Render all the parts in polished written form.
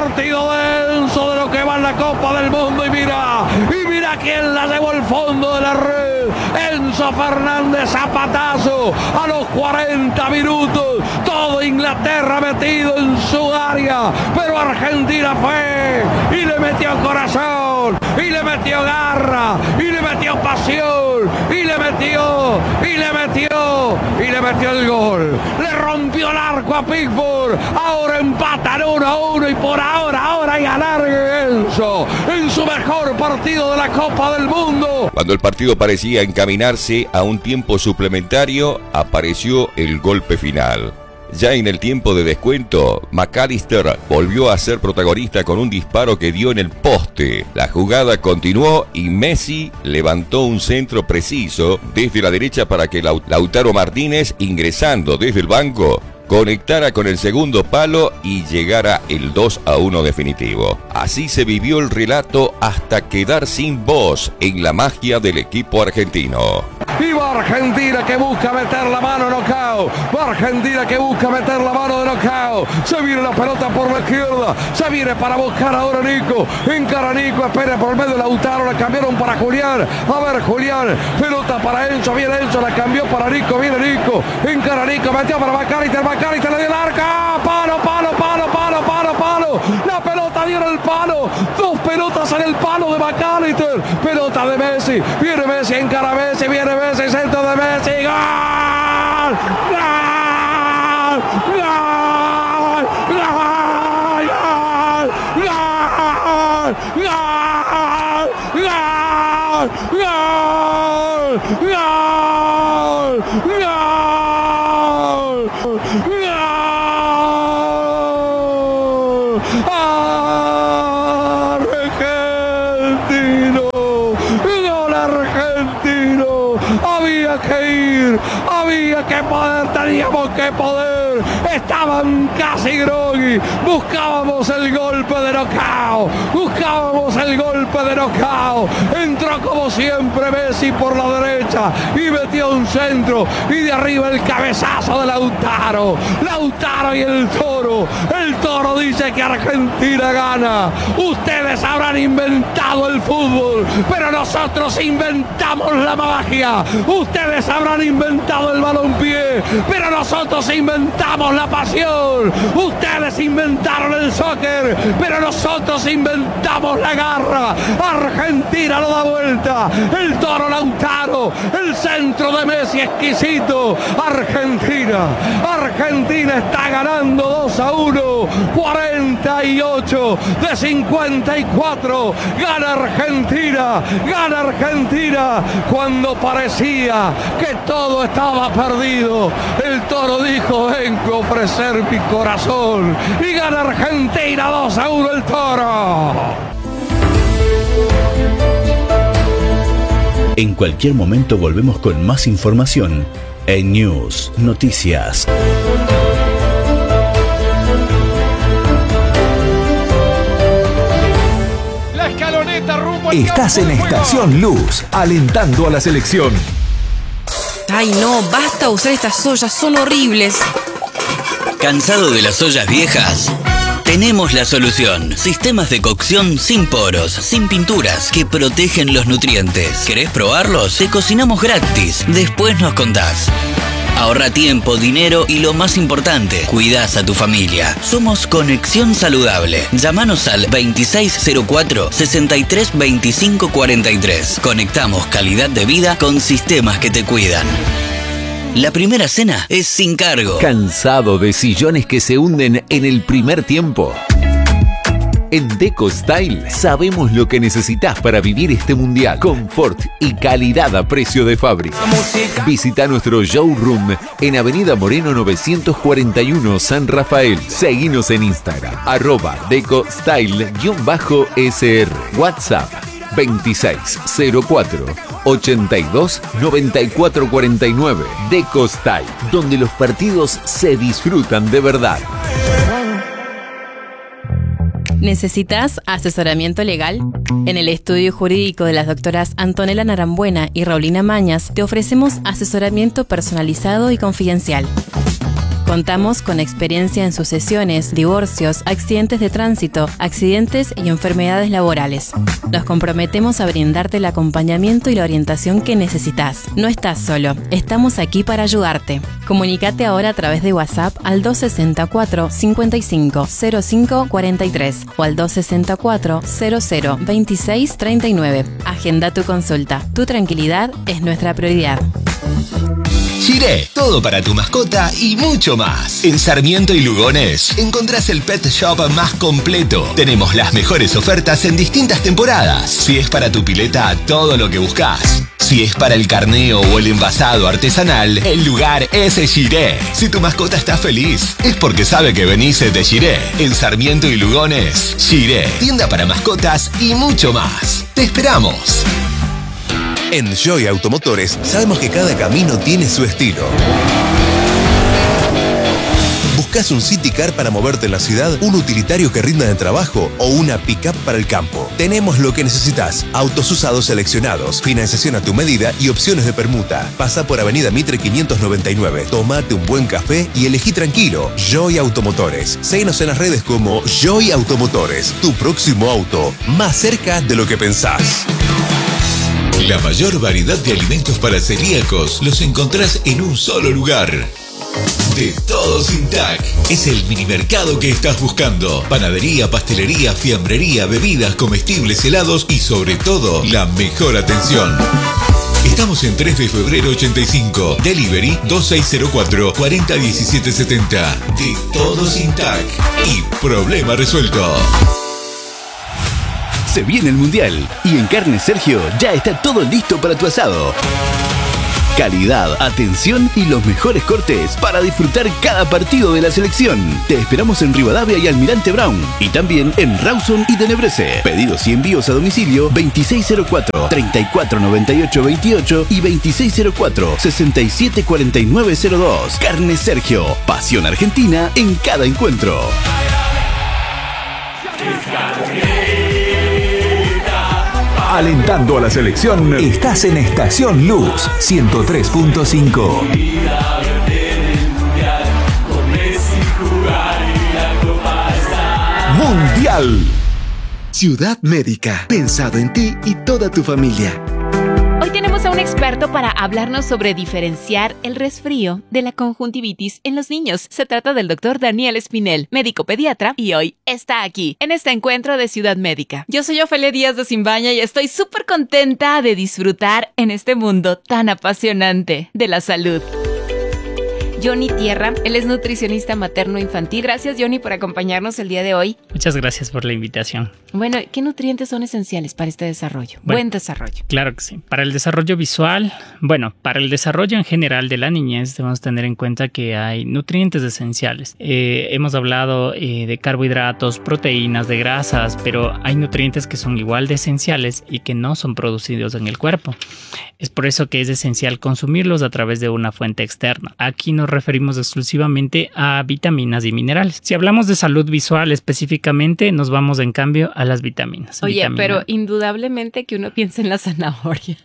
partido denso de lo que va en la Copa del Mundo. Y mira quién la llevó al fondo de la red. Enzo Fernández, zapatazo a los 40 minutos. Todo Inglaterra metido en su área, pero Argentina fue y le metió corazón, y le metió garra, y le metió pasión, y le metió el gol. Le rompió el arco a Pickford. Ahora empatan 1-1 y por ahora hay alargue Enzo en su mejor partido de la Copa del Mundo. Cuando el partido parecía encaminarse a un tiempo suplementario, apareció el golpe final. Ya en el tiempo de descuento, McAllister volvió a ser protagonista con un disparo que dio en el poste. La jugada continuó y Messi levantó un centro preciso desde la derecha para que Lautaro Martínez, ingresando desde el banco, conectara con el segundo palo y llegara el 2-1 definitivo. Así se vivió el relato hasta quedar sin voz en la magia del equipo argentino. Y va Argentina que busca meter la mano, knockout. Va Argentina que busca meter la mano de knockout. Se viene la pelota por la izquierda. Se viene para buscar ahora Nico. Encara Nico, espera por medio de Lautaro. La cambiaron para Julián. A ver Julián. Pelota para Enzo. Viene Enzo. La cambió para Nico. Viene Nico. Encara Nico. Metió para McAllister. McAllister le dio el arca. Palo. La pelota dio en el palo. Dos pelotas en el palo de McAllister. Pelota de Messi. Viene Messi. Encara Messi. Viene Messi. Centro de Messi. ¡Gol! ¡Gol! ¡Gol! ¡Gol! ¡Gol! ¡Gol! ¡Gol! ¡Gol! ¡Gol! ¡Argentino! ¡Gol argentino! Había que ir, había que poder, teníamos que poder. Estaban casi groggy. Buscábamos el golpe de knockout. Entró como siempre Messi por la derecha y metió un centro. Y de arriba el cabezazo de Lautaro. Lautaro y el Toro. El Toro dice que Argentina gana. Ustedes habrán inventado el fútbol, pero nosotros inventamos la magia. Ustedes habrán inventado el balompié, pero nosotros inventamos la pasión. Ustedes inventaron el soccer, pero nosotros inventamos la garra. Argentina lo da vuelta. El Toro Lautaro, el centro de Messi exquisito. Argentina está ganando 2-1. 48 de 54. Gana Argentina. Cuando parecía que todo estaba perdido, el Toro dijo: vengo a ofrecer mi corazón. Y gana Argentina 2-1 el Toro. En cualquier momento volvemos con más información en News Noticias. La escaloneta rumbo al Estás en Estación Luz, alentando a la selección. Ay no, basta usar estas ollas, son horribles. ¿Cansado de las ollas viejas? Tenemos la solución. Sistemas de cocción sin poros, sin pinturas, que protegen los nutrientes. ¿Querés probarlos? Te cocinamos gratis. Después nos contás. Ahorra tiempo, dinero y lo más importante, cuidás a tu familia. Somos Conexión Saludable. Llámanos al 2604-632543. Conectamos calidad de vida con sistemas que te cuidan. La primera cena es sin cargo. ¿Cansado de sillones que se hunden en el primer tiempo? En Deco Style sabemos lo que necesitas para vivir este mundial. Confort y calidad a precio de fábrica. Visita nuestro showroom en Avenida Moreno 941 San Rafael. Seguinos en Instagram, @DecoStyle_SR. WhatsApp 2604 82 94 49. Deco Style, donde los partidos se disfrutan de verdad. ¿Necesitas asesoramiento legal? En el estudio jurídico de las doctoras Antonella Narambuena y Raulina Mañas te ofrecemos asesoramiento personalizado y confidencial. Contamos con experiencia en sucesiones, divorcios, accidentes de tránsito, accidentes y enfermedades laborales. Nos comprometemos a brindarte el acompañamiento y la orientación que necesitas. No estás solo, estamos aquí para ayudarte. Comunícate ahora a través de WhatsApp al 264 55 05 43 o al 264 00 26 39. Agenda tu consulta. Tu tranquilidad es nuestra prioridad. Shiré, todo para tu mascota y mucho más. En Sarmiento y Lugones encontrás el pet shop más completo. Tenemos las mejores ofertas en distintas temporadas. Si es para tu pileta, todo lo que buscas. Si es para el carneo o el envasado artesanal, el lugar es Shiré. Si tu mascota está feliz, es porque sabe que venís de Shiré. En Sarmiento y Lugones, Shiré, tienda para mascotas y mucho más. ¡Te esperamos! En Joy Automotores sabemos que cada camino tiene su estilo. ¿Buscas un City Car para moverte en la ciudad, un utilitario que rinda de trabajo o una pick-up para el campo? Tenemos lo que necesitas. Autos usados seleccionados, financiación a tu medida y opciones de permuta. Pasa por Avenida Mitre 599. Tómate un buen café y elegí tranquilo. Joy Automotores. Síguenos en las redes como Joy Automotores. Tu próximo auto, más cerca de lo que pensás. La mayor variedad de alimentos para celíacos los encontrás en un solo lugar. De Todos Intac. Es el mini mercado que estás buscando. Panadería, pastelería, fiambrería, bebidas, comestibles, helados y sobre todo, la mejor atención. Estamos en 3 de febrero 85. Delivery 2604 401770. De Todos Intac. Y problema resuelto. Se viene el Mundial y en Carnes Sergio ya está todo listo para tu asado. Calidad, atención y los mejores cortes para disfrutar cada partido de la selección. Te esperamos en Rivadavia y Almirante Brown y también en Rawson y Tenebrese. Pedidos y envíos a domicilio 2604 3498 28 y 2604 674902. Carnes Sergio, pasión argentina en cada encuentro. Alentando a la selección, estás en Estación Luz 103.5. Mundial. Ciudad Médica, pensado en ti y toda tu familia. Hoy tenemos a un experto para hablarnos sobre diferenciar el resfrío de la conjuntivitis en los niños. Se trata del doctor Daniel Espinel, médico pediatra, y hoy está aquí, en este encuentro de Ciudad Médica. Yo soy Ofelia Díaz de Simbaña y estoy súper contenta de disfrutar en este mundo tan apasionante de la salud. Johnny Tierra, él es nutricionista materno-infantil. Gracias, Johnny, por acompañarnos el día de hoy. Muchas gracias por la invitación. Bueno, ¿qué nutrientes son esenciales para este desarrollo? Buen desarrollo. Claro que sí. Para el desarrollo visual, para el desarrollo en general de la niñez debemos tener en cuenta que hay nutrientes esenciales. Hemos hablado de carbohidratos, proteínas, de grasas, pero hay nutrientes que son igual de esenciales y que no son producidos en el cuerpo. Es por eso que es esencial consumirlos a través de una fuente externa. Aquí nos referimos exclusivamente a vitaminas y minerales. Si hablamos de salud visual específicamente, nos vamos en cambio a las vitaminas. Oye, pero indudablemente que uno piensa en la zanahoria.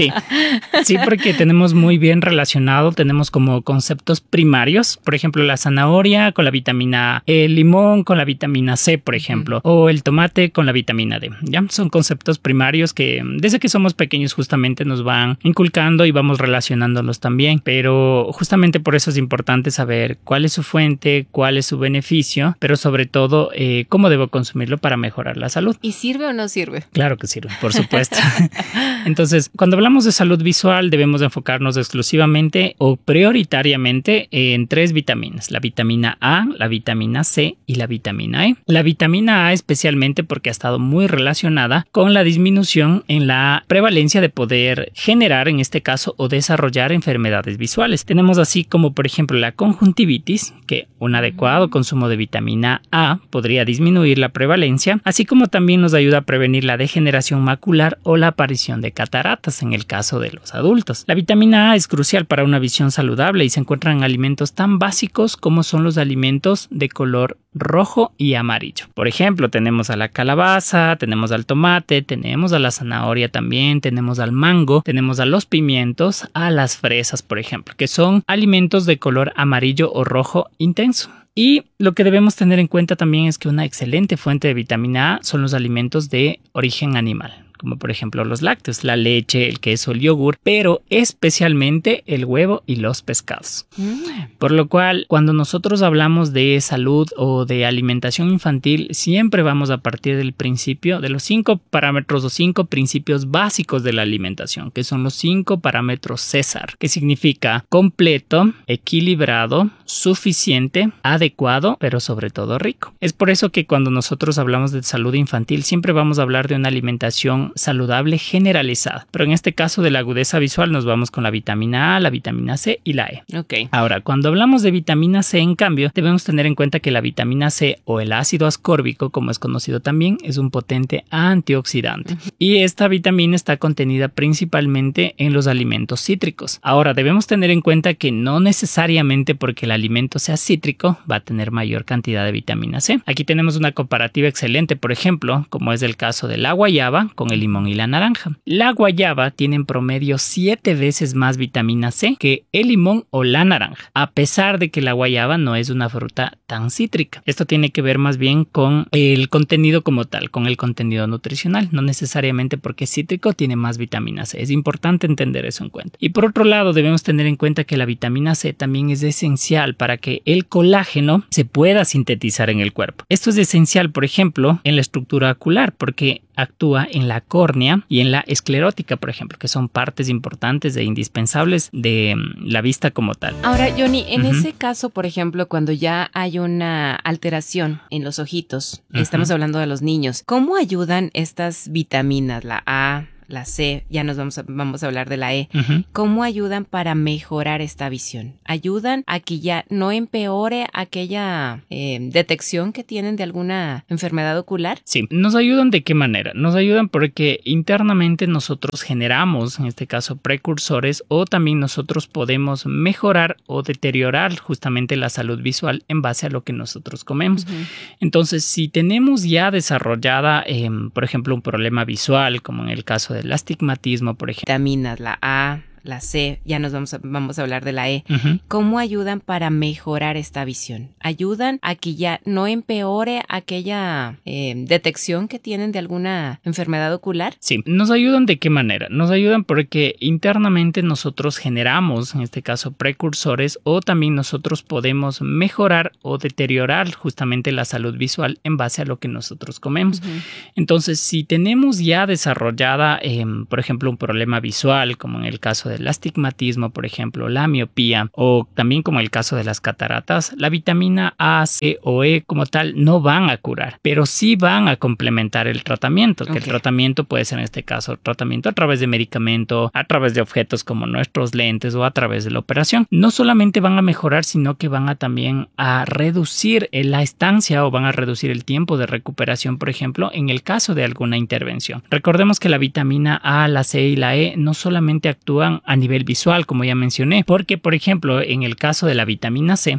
Sí, porque tenemos muy bien relacionado, tenemos como conceptos primarios, por ejemplo, la zanahoria con la vitamina A, el limón con la vitamina C, por ejemplo, o el tomate con la vitamina D. ¿Ya? Son conceptos primarios que desde que somos pequeños justamente nos van inculcando y vamos relacionándolos también, pero justamente por eso es importante saber cuál es su fuente, cuál es su beneficio, pero sobre todo cómo debo consumirlo para mejorar la salud. ¿Y sirve o no sirve? Claro que sirve, por supuesto. Entonces, cuando hablamos de salud visual, debemos enfocarnos exclusivamente o prioritariamente en 3 vitaminas: la vitamina A, la vitamina C y la vitamina E. La vitamina A especialmente porque ha estado muy relacionada con la disminución en la prevalencia de poder generar, en este caso, o desarrollar enfermedades visuales. Tenemos así como, por ejemplo, la conjuntivitis, que un adecuado consumo de vitamina A podría disminuir la prevalencia, así como también nos ayuda a prevenir la degeneración macular o la aparición de cataratas en el caso de los adultos. La vitamina A es crucial para una visión saludable y se encuentra en alimentos tan básicos como son los alimentos de color rojo y amarillo. Por ejemplo, tenemos a la calabaza, tenemos al tomate, tenemos a la zanahoria también, tenemos al mango, tenemos a los pimientos, a las fresas, por ejemplo, que son alimentos de de color amarillo o rojo intenso. Y lo que debemos tener en cuenta también es que una excelente fuente de vitamina A son los alimentos de origen animal, como por ejemplo los lácteos, la leche, el queso, el yogur, pero especialmente el huevo y los pescados. Por lo cual, cuando nosotros hablamos de salud o de alimentación infantil, siempre vamos a partir del principio de los 5 parámetros o 5 principios básicos de la alimentación, que son los 5 parámetros César, que significa completo, equilibrado, suficiente, adecuado, pero sobre todo rico. Es por eso que cuando nosotros hablamos de salud infantil, siempre vamos a hablar de una alimentación saludable generalizada, pero en este caso de la agudeza visual nos vamos con la vitamina A, la vitamina C y la E. Okay. Ahora, cuando hablamos de vitamina C, en cambio, debemos tener en cuenta que la vitamina C o el ácido ascórbico, como es conocido también, es un potente antioxidante. Y esta vitamina está contenida principalmente en los alimentos cítricos. Ahora, debemos tener en cuenta que no necesariamente porque el alimento sea cítrico va a tener mayor cantidad de vitamina C. Aquí tenemos una comparativa excelente, por ejemplo, como es el caso de la guayaba con el limón y la naranja. La guayaba tiene en promedio 7 veces más vitamina C que el limón o la naranja, a pesar de que la guayaba no es una fruta tan cítrica. Esto tiene que ver más bien con el contenido como tal, con el contenido nutricional, no necesariamente porque es cítrico tiene más vitamina C. Es importante entender eso en cuenta. Y por otro lado, debemos tener en cuenta que la vitamina C también es esencial para que el colágeno se pueda sintetizar en el cuerpo. Esto es esencial, por ejemplo, en la estructura ocular, porque actúa en la córnea y en la esclerótica, por ejemplo, que son partes importantes e indispensables de la vista como tal. Ahora, Johnny, en ese caso, por ejemplo, cuando ya hay una alteración en los ojitos, estamos hablando de los niños, ¿cómo ayudan estas vitaminas, la A, la C, ya nos vamos a hablar de la E, ¿cómo ayudan para mejorar esta visión? ¿Ayudan a que ya no empeore aquella detección que tienen de alguna enfermedad ocular? Sí, ¿nos ayudan de qué manera? Nos ayudan porque internamente nosotros generamos, en este caso, precursores, o también nosotros podemos mejorar o deteriorar justamente la salud visual en base a lo que nosotros comemos. Entonces, si tenemos ya desarrollada, por ejemplo, un problema visual, como en el caso del astigmatismo, por ejemplo. Vitaminas, la A, la C, ya nos vamos a hablar de la E. ¿Cómo ayudan para mejorar esta visión? ¿Ayudan a que ya no empeore aquella detección que tienen de alguna enfermedad ocular? Sí, ¿nos ayudan de qué manera? Nos ayudan porque internamente nosotros generamos, en este caso, precursores, o también nosotros podemos mejorar o deteriorar justamente la salud visual en base a lo que nosotros comemos. Entonces, si tenemos ya desarrollada, por ejemplo, un problema visual, como en el caso del astigmatismo, por ejemplo, la miopía, o también como el caso de las cataratas, la vitamina A, C o E como tal no van a curar, pero sí van a complementar el tratamiento, que el tratamiento puede ser en este caso tratamiento a través de medicamento, a través de objetos como nuestros lentes o a través de la operación. No solamente van a mejorar, sino que van a también a reducir la estancia o van a reducir el tiempo de recuperación, por ejemplo, en el caso de alguna intervención. Recordemos que la vitamina A, la C y la E no solamente actúan a nivel visual, como ya mencioné, porque, por ejemplo, en el caso de la vitamina C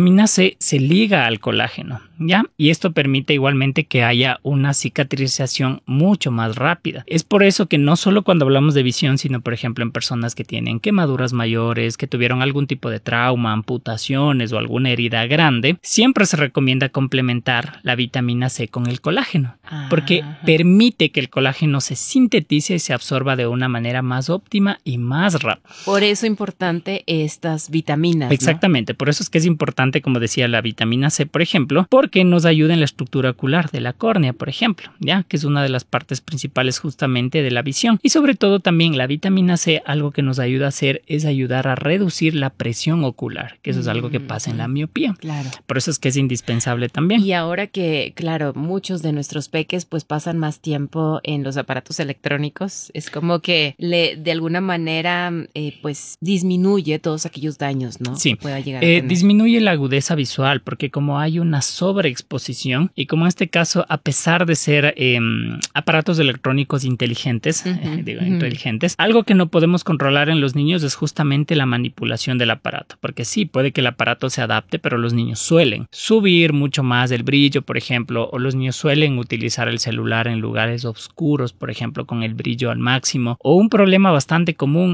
se liga al colágeno, ¿ya? Y esto permite igualmente que haya una cicatrización mucho más rápida. Es por eso que no solo cuando hablamos de visión, sino, por ejemplo, en personas que tienen quemaduras mayores, que tuvieron algún tipo de trauma, amputaciones o alguna herida grande, siempre se recomienda complementar la vitamina C con el colágeno, porque permite que el colágeno se sintetice y se absorba de una manera más óptima y más rápida. Por eso es importante estas vitaminas, ¿no? Exactamente, por eso es que es importante, como decía, la vitamina C, por ejemplo, porque nos ayuda en la estructura ocular de la córnea, por ejemplo, ya que es una de las partes principales justamente de la visión. Y sobre todo también la vitamina C, algo que nos ayuda a hacer es ayudar a reducir la presión ocular, que eso es algo que pasa en la miopía. Claro. Por eso es que es indispensable también. Y ahora que, claro, muchos de nuestros peques pues pasan más tiempo en los aparatos electrónicos, es como que de alguna manera pues disminuye todos aquellos daños, ¿no? Sí, pueda llegar a tener. Disminuye la agudeza visual porque como hay una sobreexposición y como en este caso, a pesar de ser aparatos electrónicos inteligentes, inteligentes, algo que no podemos controlar en los niños es justamente la manipulación del aparato, porque sí, puede que el aparato se adapte, pero los niños suelen subir mucho más el brillo, por ejemplo, o los niños suelen utilizar el celular en lugares oscuros, por ejemplo, con el brillo al máximo, o un problema bastante común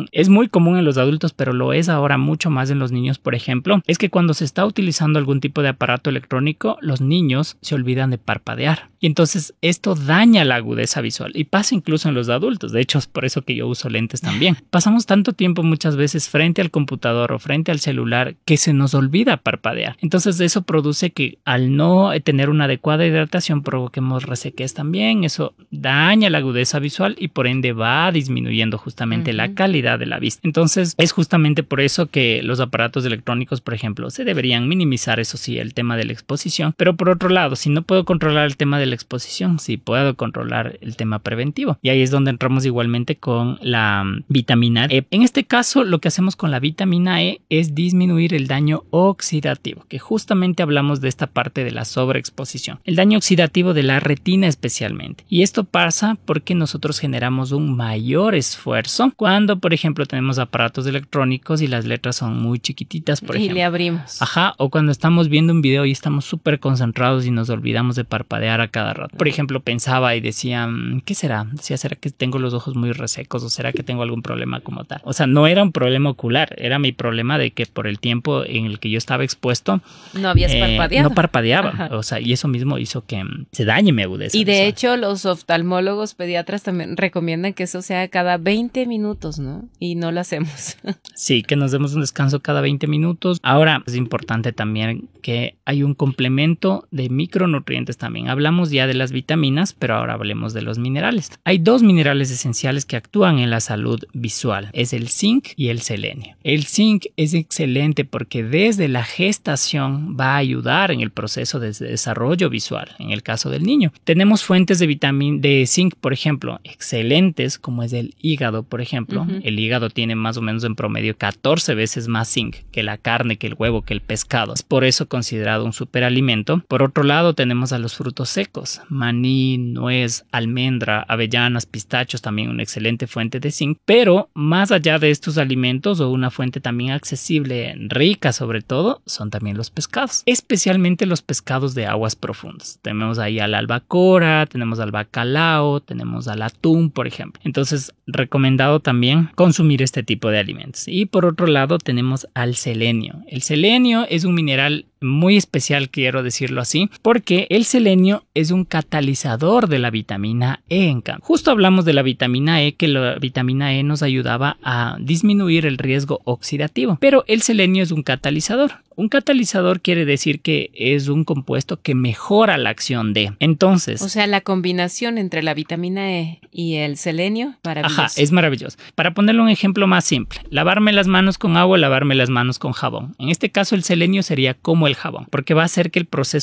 también es muy común en los adultos, pero lo es ahora mucho más en los niños, por ejemplo, es que cuando se está utilizando algún tipo de aparato electrónico, los niños se olvidan de parpadear. Y entonces esto daña la agudeza visual y pasa incluso en los adultos. De hecho, es por eso que yo uso lentes también. Pasamos tanto tiempo muchas veces frente al computador o frente al celular que se nos olvida parpadear. Entonces eso produce que al no tener una adecuada hidratación provoquemos resequez también. Eso daña la agudeza visual y por ende va disminuyendo justamente la calidad de la vista. Entonces es justamente por eso que los aparatos electrónicos, por ejemplo, se deberían minimizar, eso sí, el tema de la exposición. Pero por otro lado, si no puedo controlar el tema de la exposición, sí puedo controlar el tema preventivo. Y ahí es donde entramos igualmente con la vitamina E. En este caso, lo que hacemos con la vitamina E es disminuir el daño oxidativo, que justamente hablamos de esta parte de la sobreexposición. El daño oxidativo de la retina especialmente. Y esto pasa porque nosotros generamos un mayor esfuerzo cuando, por ejemplo, tenemos aparatos electrónicos y las letras son muy chiquititas, por ejemplo. Y le abrimos. Ajá, o cuando estamos viendo un video y estamos súper concentrados y nos olvidamos de parpadear a cada rato. Por ejemplo, pensaba y decía, ¿qué será? Decía, ¿será que tengo los ojos muy resecos o será que tengo algún problema como tal? O sea, no era un problema ocular, era mi problema de que por el tiempo en el que yo estaba expuesto no habías parpadeado. No parpadeaba. Ajá. O sea, y eso mismo hizo que se dañe mi agudeza. Y de hecho, los oftalmólogos pediatras también recomiendan que eso sea cada 20 minutos, ¿no? Y no lo hacemos. Sí, que nos demos un descanso cada 20 minutos. Ahora, es importante también que hay un complemento de micronutrientes también. Hablamos ya de las vitaminas, pero ahora hablemos de los minerales. Hay dos minerales esenciales que actúan en la salud visual. Es el zinc y el selenio. El zinc es excelente porque desde la gestación va a ayudar en el proceso de desarrollo visual. En el caso del niño, tenemos fuentes de zinc, por ejemplo, excelentes, como es el hígado, por ejemplo. El hígado tiene más o menos en promedio 14 veces más zinc que la carne, que el huevo, que el pescado. Es por eso considerado un superalimento. Por otro lado, tenemos a los frutos secos, maní, nuez, almendra, avellanas, pistachos, también una excelente fuente de zinc. Pero más allá de estos alimentos, o una fuente también accesible, rica sobre todo, son también los pescados, especialmente los pescados de aguas profundas. Tenemos ahí a la albacora, tenemos al bacalao, tenemos al atún, por ejemplo. Entonces, recomendado también consumir este tipo de alimentos. Y por otro lado, tenemos al selenio. El selenio es un mineral muy especial, quiero decirlo así, porque el selenio es un catalizador de la vitamina E. En cambio, justo hablamos de la vitamina E, que la vitamina E nos ayudaba a disminuir el riesgo oxidativo, pero el selenio es un catalizador. Un catalizador quiere decir que es un compuesto que mejora la acción de. Entonces, o sea, la combinación entre la vitamina E y el selenio, maravilloso. Ajá, es maravilloso. Para ponerle un ejemplo más simple, lavarme las manos con agua, lavarme las manos con jabón. En este caso, el selenio sería como el jabón, porque va a hacer que el proceso